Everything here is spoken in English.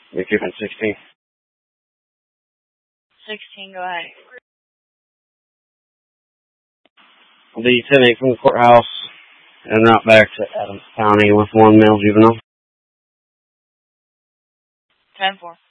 You're keeping 16. 16, go ahead. The 10-8 from the courthouse and route back to Adams County with one male juvenile. 10-4.